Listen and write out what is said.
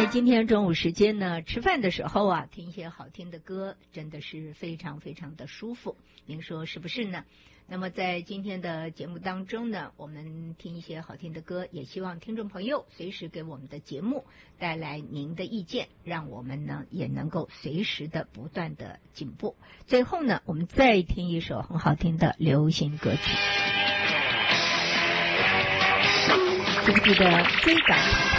在今天中午时间呢，吃饭的时候啊，听一些好听的歌，真的是非常非常的舒服。您说是不是呢？那么在今天的节目当中呢，我们听一些好听的歌，也希望听众朋友随时给我们的节目带来您的意见，让我们呢也能够随时的不断的进步。最后呢，我们再听一首很好听的流行歌曲，记不记得追赶